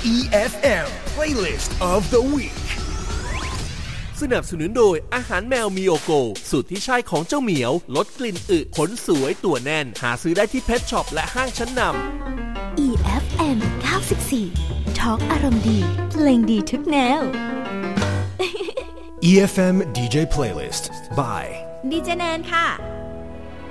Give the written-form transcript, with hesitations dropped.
EFM Playlist of the Week สนับสนุนโดยอาหารแมวมิโอโกสูตรที่ใช่ของเจ้าเหมียวลดกลิ่นอึขนสวยตัวแน่นหาซื้อได้ที่เพทช็อปและห้างชั้นนำ EFM 94 Talk อารมณ์ดีเพลงดีทุกแนว EFM DJ Playlist by ดีเจแนนค่ะ